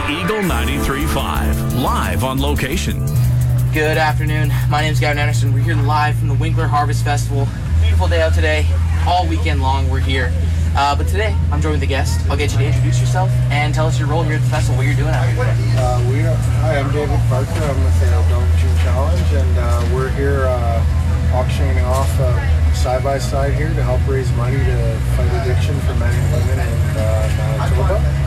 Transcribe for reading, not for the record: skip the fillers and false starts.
Eagle 93.5, live on location. Good afternoon. My name is Gavin Anderson. We're here live from the Winkler Harvest Festival. Beautiful day out today. All weekend long we're here. But today, I'm joined with a guest. I'll get you to introduce yourself and tell us your role here at the festival, what you're doing out here today. Hi, I'm David Parker. I'm with the Dome June Challenge, and we're here auctioning off side-by-side here to help raise money to fight addiction for men and women in Manitoba.